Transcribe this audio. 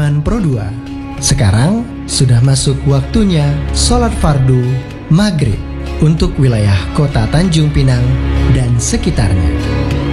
Budiman Pro 2. Sekarang sudah masuk waktunya sholat fardu maghrib untuk wilayah kota Tanjung Pinang dan sekitarnya.